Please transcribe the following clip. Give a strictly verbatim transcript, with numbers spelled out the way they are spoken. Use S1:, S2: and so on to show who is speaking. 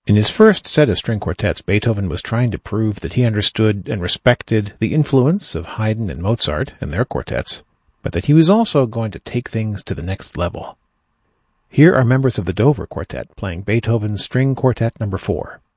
S1: In his first set of string quartets, Beethoven was trying to prove that he understood and respected the influence of Haydn and Mozart and their quartets, but that he was also going to take things to the next level. Here are members of the Dover Quartet playing Beethoven's String Quartet number four.